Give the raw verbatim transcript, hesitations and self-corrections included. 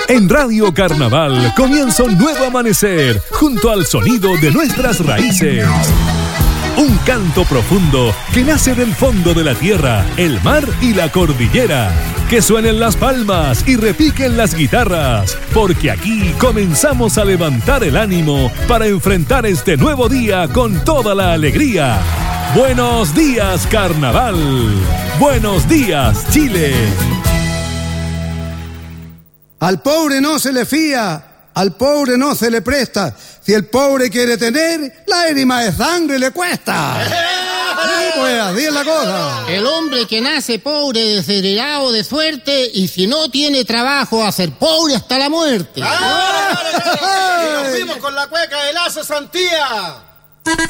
En Radio Carnaval comienza un nuevo amanecer junto al sonido de nuestras raíces. Un canto profundo que nace del fondo de la tierra, el mar y la cordillera. Que suenen las palmas y repiquen las guitarras, porque aquí comenzamos a levantar el ánimo para enfrentar este nuevo día con toda la alegría. Buenos días, Carnaval. Buenos días, Chile. Al pobre no se le fía, al pobre no se le presta. Si el pobre quiere tener, lágrima de sangre le cuesta. Sí, pues, así es la cosa. El hombre que nace pobre, desheredado de suerte, y si no tiene trabajo, a ser pobre hasta la muerte. ¡Ah! Y nos fuimos con la cueca de Lazo Santía.